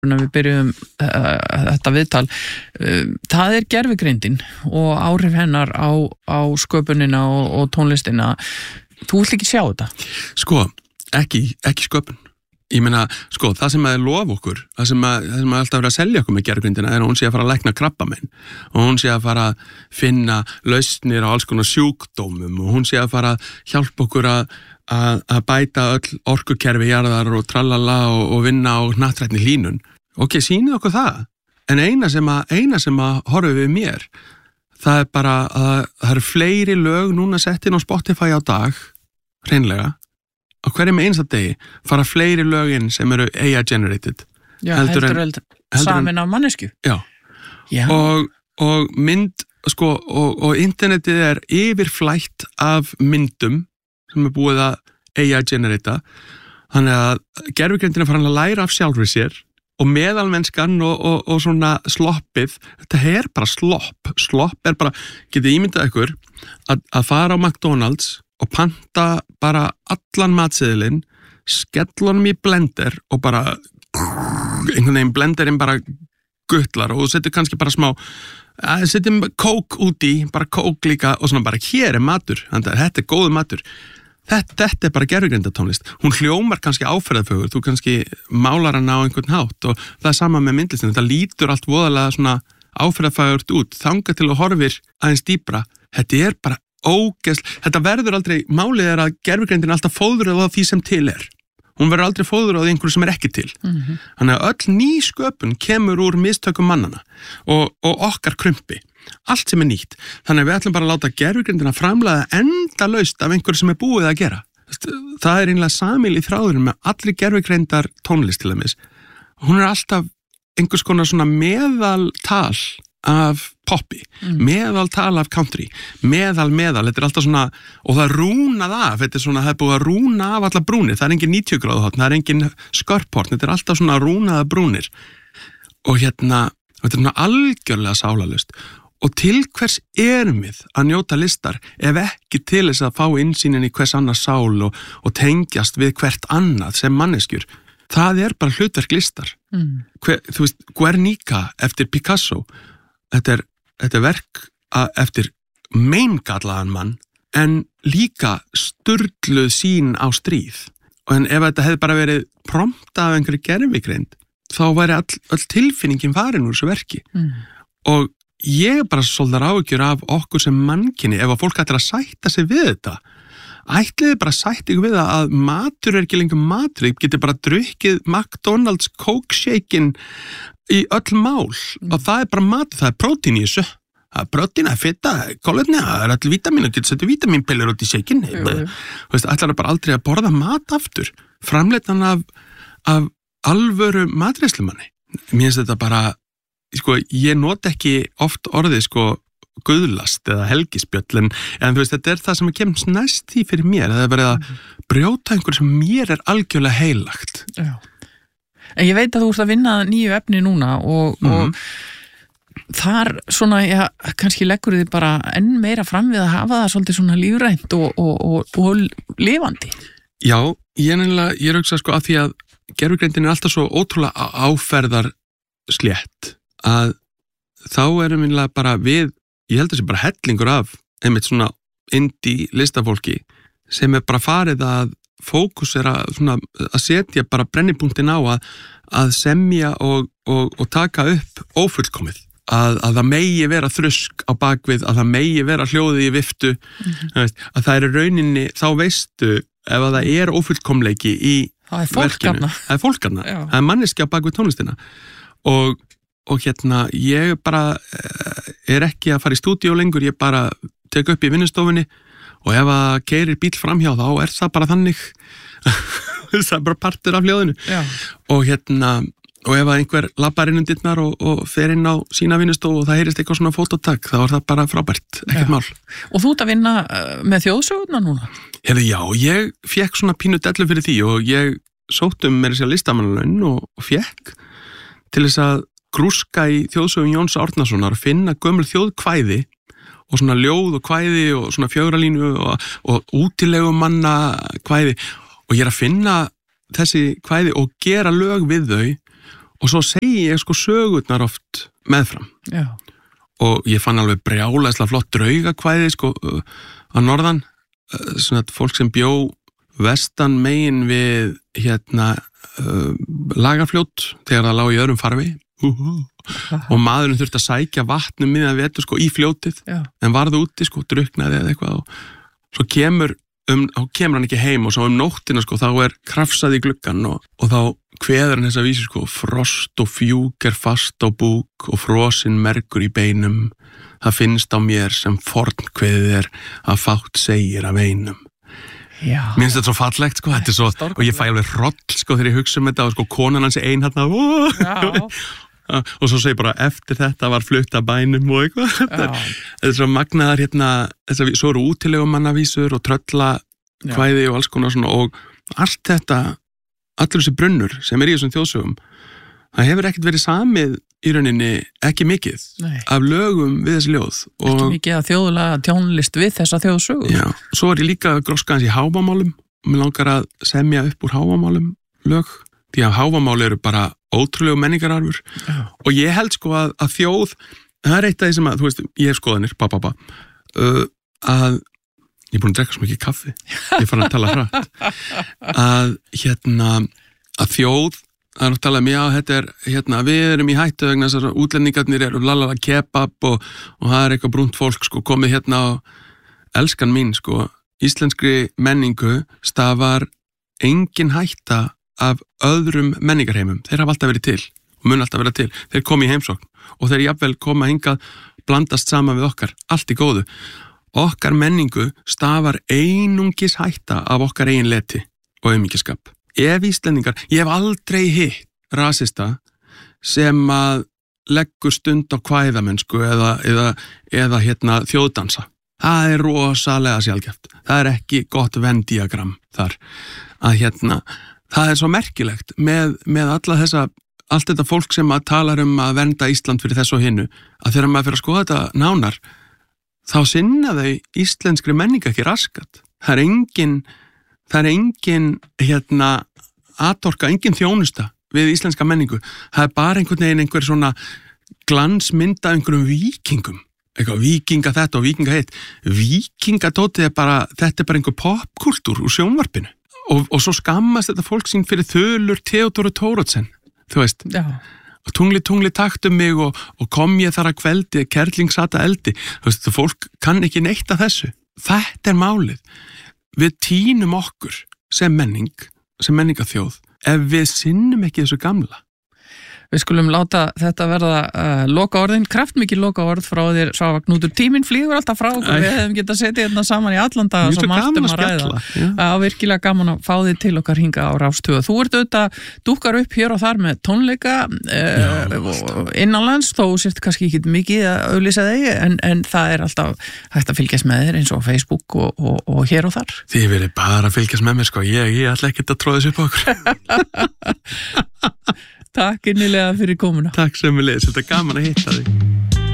við byrjum þetta viðtal, það gervigreindin og áhrif hennar á sköpunina og tónlistina. Þú vilt ekki sjá þetta? Sko, ekki sköpun. Ég meina, sko, það sem að lofa okkur, það sem að alltaf verið að selja okkur með gervigreindina að hún sé að fara að lækna krabbamein og hún sé að fara að finna lausnir á alls konar sjúkdómum og hún sé að fara að hjálpa okkur að bæta öll orkukerfi jarðar og trallala og vinna á hnattrætni hlýnun. Ok, sýnið okkur það. En eina sem að horfi við mér, það bara að það eru fleiri lög núna sett inn á Spotify á dag, hreinlega, á hverjum einsta degi, fara fleiri lögin sem eru AI-generated. Já, heldur samin af mannesku. Já. Og mynd, sko, og internetið yfirflætt af myndum sem búið að AI-generata. Þannig að gervigreindin farin að læra af sjálfri sér og meðalmennskan og svona sloppið, þetta bara slopp. Slopp bara, getið ímyndað ykkur, að fara á McDonald's og panta bara allan matseðilinn, skella honum í blender og bara, einhvern veginn blenderinn bara gutlar og þú setur kannski bara smá, setjum kók úti, bara kók líka og svona bara, hér matur, þetta góðu matur. Þetta bara gervigreindatónlist. Hún hljómar kannski áferðarfögur, þú kannski málar hana á einhvern hátt og það sama með myndlistinu. Þetta lítur allt voðalega svona áferðarfagurt út, þangað til og horfir aðeins dýpra. Þetta bara þetta verður aldrei, málið að gervigreindin alltaf fóðruð á því sem til Hún verður aldrei fóðruð á einhverju sem ekki til. Þannig að öll ný sköpun kemur úr mistökum mannana og okkar krumpi. Allt sem nýtt. Þannig að við ætlum bara að láta gervigreindina framleiða endalaust af einhverju sem búið að gera. Það einlega samil í þráðurinn með allir gervigreindar tónlist til dæmis. Hún alltaf einhvers konar svona meðaltal af poppi, meðaltal af country, meðal, þetta alltaf svona, og það rúnað af, þetta svona, það búið að rúna af alla brúnir, það engin 90 gráðu hotn, það engin skörphorn, þetta alltaf svona rúnaða brúnir og þetta svona algjörlega sálarlaust. Og til hvers erum við að njóta listar ef ekki til þess að fá innsýnin í hvers annars sál og tengjast við hvert annað sem manneskjur? Það bara hlutverk listar. Þú veist, Guernica eftir Picasso, þetta verk eftir meingallaðan mann en líka sturluð sýn á stríð. En ef þetta hefði bara verið promptað af einhverju gervigreind, þá væri öll tilfinningin farin úr þessu verki. Og ég bara svolítið áhyggjur af okkur sem mannkyni ef að fólk ætlar að sætta sig við þetta. Ætliði bara sætt ykkur við að matur ekki lengur matur, þið getið bara drukkið McDonald's Coke shakein í öll mál og það bara matur, það prótín í þessu. Það prótín, það fita, kolvetni, það allir vítamín og getur setja vítamínpillur út í shakein. Þú veist, ætlar bara aldrei að borða mat aftur, framleitan af alvöru matreiðslumanni. Mér finnst þetta bara, sko, ég nota ekki oft orðið, sko, guðlast eða helgispjöll en þú veist, þetta það sem kemst næst því fyrir mér, það verið að brjóta einhver sem mér algjörlega heilagt. Já. En ég veit að þú ert að vinna nýju efni núna og þar svona, já, kannski leggur þið bara enn meira fram við að hafa það svolítið svona lífrænt og lifandi. Já, ég hugsa sko að því að gervigreindin alltaf svo ótrúlega áferðar slétt að þá minnilega bara við, ég held að það sé bara hellingur af einmitt svona indie listafólki sem bara farið að fókusera svona að setja bara brennipunktin á að semja og taka upp ófullkomið að það megi vera þrusk á bakvið, að það megi vera hljóðið í viftu að það rauninni, þá veistu ef að það ófullkomleiki í verkinu, það fólkarna það manneskja á bakvið tónlistina og ég bara ekki að fara í stúdíó lengur, ég bara tek upp í vinnustofunni og ef að keyrir bíl framhjá þá það bara þannig það bara partur af hljóðinu og og ef að einhver labbar inn dyrnar og fer inn á sína vinnustofu og það heyrist eitthvað svona fótótak, þá það bara frábært, ekkert mál. Og þú ert að vinna með þjóðsögurnar núna? Já, ég fékk svona pínu dellu fyrir því og ég sótt með þessi listamannalaun og fékk til þess að grúska í þjóðsögum Jóns Árnasonar og finna gömul þjóðkvæði og svona ljóð og kvæði og svona fjögralínu og útilegumanna kvæði og ég að finna þessi kvæði og gera lög við þau og svo segi ég sko sögurnar oft meðfram. Já. Og ég fann alveg brjálæslega flott draugakvæði sko á norðan, svona fólk sem bjó vestan megin við Lagarfljót þegar það lá í öðrum farvi og maðurinn þurfti að sækja vatnum miðan vetur sko í fljótið. Já. En varð úti sko, druknaði eða eitthvað og svo kemur hann ekki heim og svo nóttina sko þá krafsað í gluggan og þá kveður hann þessa vísu sko: frost og fjúk fast á búk og frosinn mergur í beinum, það finnst á mér sem forn kveðið að fátt segir af einum. Já. Mér finnst þetta svo fallegt sko, þetta svo, og ég fæ alveg hroll sko þegar ég hugsa þetta og sko konan hans ein hérna og svo segi bara eftir þetta var flutt að bænum og eitthvað. Þetta svo magnaðar svo eru útilegumannavísur og tröllakvæði og alls konar svona og allt þetta, allur þessi brunnur sem í þessum þjóðsögum, það hefur ekkert verið samið í rauninni ekki mikið. Nei. Af lögum við þessi ljóð. Ekki mikið að þjóðlega tjónlist við þessa þjóðsögum. Já, svo ég líka gróskans í hávamálum og mér langar að semja upp úr hávamálum lög, því að hávamál eru bara ótrúlegu menningararfur. Já. Og ég held sko að þjóð, það eitt af því sem að, þú veist, ég hef skoðanir, að ég búin að drekka svo mikið kaffi, ég fann að tala hratt, að þjóð, það að tala um, já, þetta við erum í hættu vegna þess að útlendingarnir eru lalala kebab og það eitthvað brúnt fólk, sko, komið og elskan mín, sko, íslenskri menningu stafar engin hætta af öðrum menningarheimum. Þeir hafa alltaf verið til og mun alltaf vera til. Þeir komi í heimsókn og þeir jafnvel koma hingað, blandast saman við okkar, allt í góðu. Okkar menningu stafar einungis hætta af okkar eigin leti og aumingiskap. Ef Íslendingar, ég hef aldrei hitt rasista sem að leggur stund á kvæðamennsku eða þjóðdansa. Það rosalega sjaldgæft. Það ekki gott Venn-diagram þar. Að það svo merkilegt með allt þetta fólk sem að talar að vernda Ísland fyrir þessu og hinnu, að þegar maður fyrir að skoða þetta nánar, þá sinna þau íslenskri menning ekki raskat. Það engin atorka, engin þjónusta við íslenska menningu. Það bara einhvern veginn einhver svona glansmynda einhverjum víkingum. Eitthvað víkinga þetta og víkinga hitt. Víkingadótið þetta bara einhver popkultúr úr sjónvarpinu. Og svo skammast þetta fólk sín fyrir þölur Theodóru Thoroddsen, þú veist. Já. Og tungli taktu mig og kom ég þar að kveldi, kerling sata eldi. Þú veist, fólk kann ekki neitt af þessu. Þetta málið. Við tínum okkur sem menningaþjóð, ef við sinnum ekki þessu gamla. Við skulum láta þetta verða lokaorðin, kraftmikið lokaorð frá þér, Svava Knútur. Tíminn flýgur alltaf frá okkur, við hefum getað setið hérna saman í allan dag og svo margt að ræða. Virkilega gaman að fá þig til okkar hinga á Rás 2. Þú ert auðvitað, dúkkar upp hér og þar með tónleika innanlands, þó sért kannski ekki mikið að auglýsa þig, en það alltaf hægt að fylgjast með þér eins og Facebook og hér og þar. Þið verið bara að fylgjast með mér, sko. Ég ætla ekkert að tróða þessu upp á okkur. Takk innilega fyrir komuna. Takk sömuleiðis, þetta gaman að hitta þig.